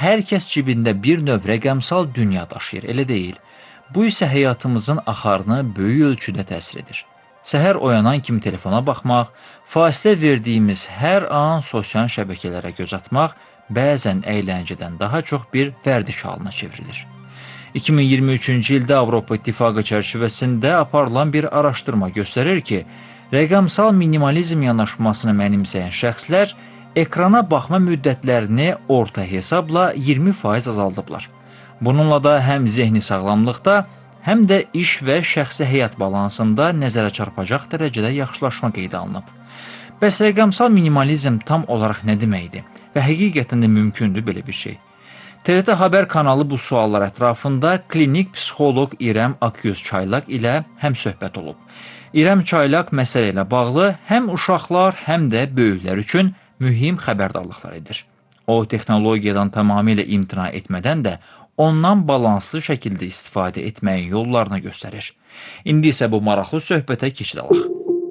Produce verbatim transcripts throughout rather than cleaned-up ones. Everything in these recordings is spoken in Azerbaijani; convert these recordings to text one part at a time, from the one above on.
hər kəs cibində bir növ rəqəmsal dünya daşıyır, elə deyil. Bu isə həyatımızın axarını böyük ölçüdə təsir edir. Səhər oyanan kimi telefona baxmaq, fasilə verdiyimiz hər an sosial şəbəkələrə göz atmaq bəzən əyləncədən daha çox bir vərdiş halına çevrilir. iki min iyirmi üçüncü ildə Avropa İttifaqı çərçivəsində aparılan bir araşdırma göstərir ki, rəqəmsal minimalizm yanaşmasını mənimsəyən şəxslər ekrana baxma müddətlərini orta hesabla iyirmi faiz azaldıblar. Bununla da həm zehni sağlamlıqda, həm də iş və şəxsi həyat balansında nəzərə çarpacaq dərəcədə yaxşılaşma qeydə alınıb. Bəs rəqəmsal minimalizm tam olaraq nə deməkdir və həqiqətən də mümkündür belə bir şey? T R T Xəbər kanalı bu suallar ətrafında klinik psixoloq İrəm Akyüz Çaylak ilə həmsöhbət olub. İrəm Çaylak məsələ ilə bağlı həm uşaqlar, həm də böyüklər üçün mühüm xəbərdarlıqlar edir. O, texnologiyadan tamamilə imtina etmədən də ondan balanslı şəkildə istifadə etməyin yollarını göstərir. İndi isə bu maraqlı söhbətə keçid alaq.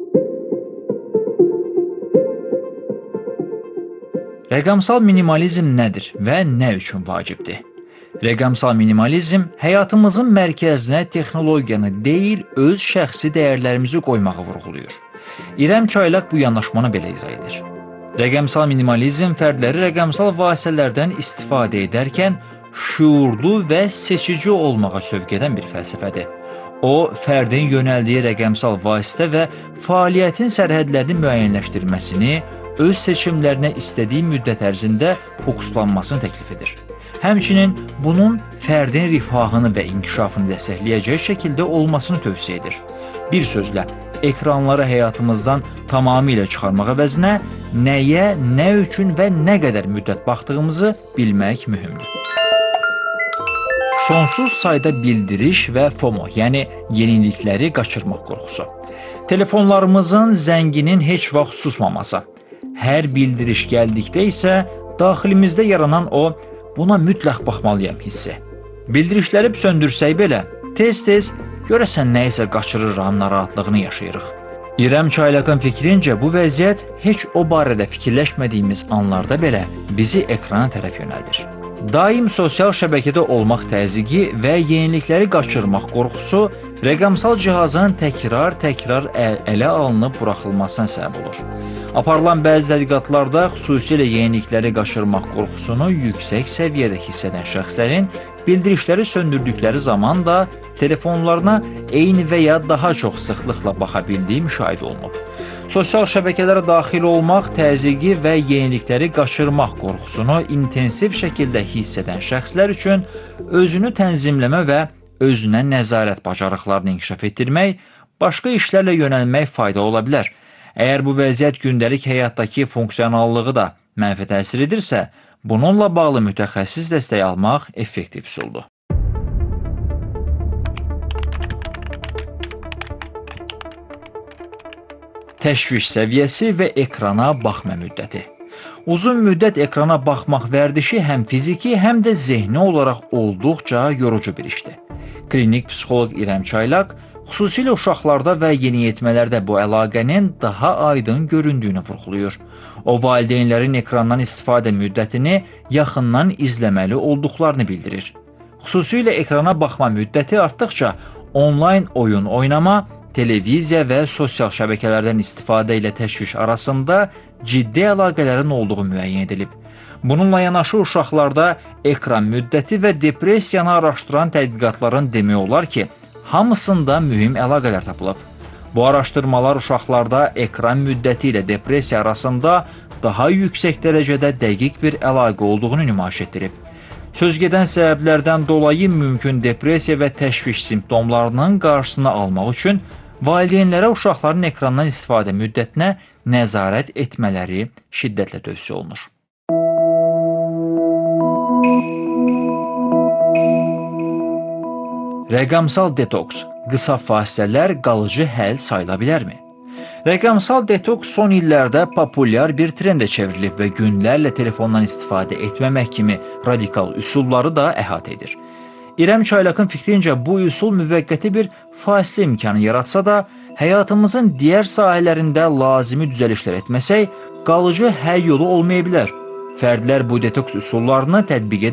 Rəqəmsal minimalizm nədir və nə üçün vacibdir? Rəqəmsal minimalizm həyatımızın mərkəzinə texnologiyanı deyil, öz şəxsi dəyərlərimizi qoymağı vurğulayır. İrəm Çaylak bu yanaşmanı belə izah edir. Rəqəmsal minimalizm fərdləri rəqəmsal vasitələrdən istifadə edərkən şuurlu və seçici olmağa sövq edən bir fəlsəfədir. O, fərdin yönəldiyi rəqəmsal vasitə və fəaliyyətin sərhədlərini müəyyənləşdirməsini, öz seçimlərinə istədiyi müddət ərzində fokuslanmasını təklif edir. Həmçinin bunun fərdin rifahını və inkişafını dəstəkləyəcək şəkildə olmasını tövsiyə edir. Bir sözlə, ekranları həyatımızdan tamamilə çıxarmaq əvəzinə nəyə, nə üçün və nə qədər müddət baxdığımızı bilmək mühümdür. Sonsuz sayda bildiriş və FOMO, yəni yenilikləri qaçırmaq qorxusu. Telefonlarımızın zənginin heç vaxt susmaması. Hər bildiriş gəldikdə isə daxilimizdə yaranan o, buna mütləq baxmalıyam hissi. Bildirişləri söndürsək belə, tez-tez görəsən nə isə qaçırıram narahatlığını yaşayırıq. İrəm Çaylakın fikrincə bu vəziyyət heç o barədə fikirləşmədiyimiz anlarda belə bizi ekrana tərəf yönəldir. Daim sosial şəbəkədə olmaq təzyiqi və yenilikləri qaçırmaq qorxusu rəqəmsal cihazın təkrar-təkrar ələ alınıb buraxılmasına səbəb olur. Aparılan bəzi tədqiqatlarda xüsusilə yenilikləri qaçırmaq qorxusunu yüksək səviyyədə hiss edən şəxslərin bildirişləri söndürdükləri zaman da telefonlarına eyni və ya daha çox sıxlıqla baxa bildiyi müşahidə olunub. Sosial şəbəkələrə daxil olmaq, təzyiqi və yenilikləri qaçırmaq qorxusunu intensiv şəkildə hiss edən şəxslər üçün özünü tənzimləmə və özünə nəzarət bacarıqlarını inkişaf etdirmək, başqa işlərlə yönəlmək fayda ola bilər. Əgər bu vəziyyət gündəlik həyatdakı funksionallığı da mənfi təsir edirsə, bununla bağlı mütəxəssis dəstək almaq effektiv üsuldur. Təşviş səviyyəsi və ekrana baxma müddəti. Uzun müddət ekrana baxmaq vərdişi həm fiziki, həm də zehni olaraq olduqca yorucu bir işdir. Klinik psixoloq İrəm Çaylak xüsusilə uşaqlarda və yeniyetmələrdə bu əlaqənin daha aydın göründüyünü vurğulayır. O, valideynlərin ekrandan istifadə müddətini yaxından izləməli olduqlarını bildirir. Xüsusilə ekrana baxma müddəti artdıqca onlayn oyun oynama, televiziya və sosial şəbəkələrdən istifadə ilə təşviş arasında ciddi əlaqələrin olduğu müəyyən edilib. Bununla yanaşı uşaqlarda ekran müddəti və depressiyanı araşdıran tədqiqatların demək olar ki, hamısında mühüm əlaqələr tapılıb. Bu araşdırmalar uşaqlarda ekran müddəti ilə depressiya arasında daha yüksək dərəcədə dəqiq bir əlaqə olduğunu nümayiş etdirib. Sözgedən səbəblərdən dolayı mümkün depressiya və təşviş simptomlarının qarşısını almaq üçün valideynlərə uşaqların ekrandan istifadə müddətinə nəzarət etmələri şiddətlə tövsiyə olunur. Rəqəmsal detoks, qısa fasilələr qalıcı həll sayıla bilərmi? Rəqəmsal detoks son illərdə populyar bir trendə çevrilib və günlərlə telefondan istifadə etməmək kimi radikal üsulları da əhatə edir. İrəm Çaylakın fikrincə bu üsul müvəqqəti bir fasilə imkanı yaratsa da, həyatımızın digər sahələrində lazımi düzəlişlər etməsək, qalıcı həll yolu olmaya bilər. Fərdlər bu detoks üsullarını tətbiq edə